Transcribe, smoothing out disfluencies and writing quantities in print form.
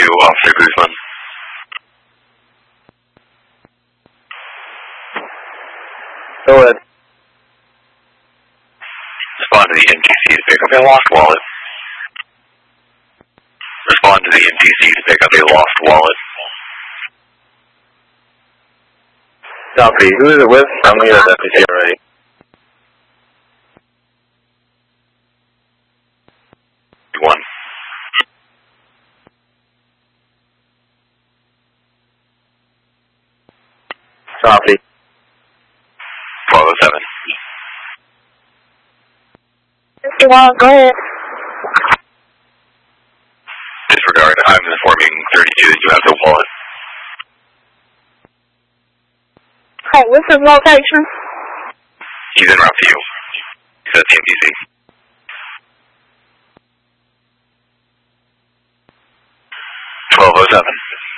Officer Guzman. Go ahead. Respond to the MTC to pick up a lost wallet. Respond to the MTC to pick up a lost wallet. Copy. Who is it with? I'm going to get that PC already. One. Copy. 1207. Go ahead. Disregard, I'm informing 32 that you have the wallet. Hi, what's his location? He's en route to you. He's at the MTC. 1207.